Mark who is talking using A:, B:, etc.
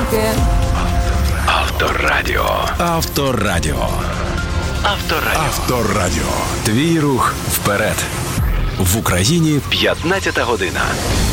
A: ранки.
B: Авторадіо.
C: Авторадіо.
B: Авторадіо.
C: Авторадіо. Твій рух вперед. В Україні
B: 15 година.